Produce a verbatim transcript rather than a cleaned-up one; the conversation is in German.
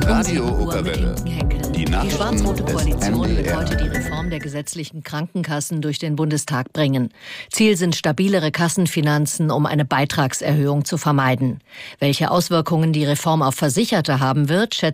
Radio sieben Uhr mit Okerwelle. Inken Henkel. Die Die Nachrichten schwarz-rote des Koalition N D will R. heute die Reform der gesetzlichen Krankenkassen durch den Bundestag bringen. Ziel sind stabilere Kassenfinanzen, um eine Beitragserhöhung zu vermeiden. Welche Auswirkungen die Reform auf Versicherte haben wird, schätzt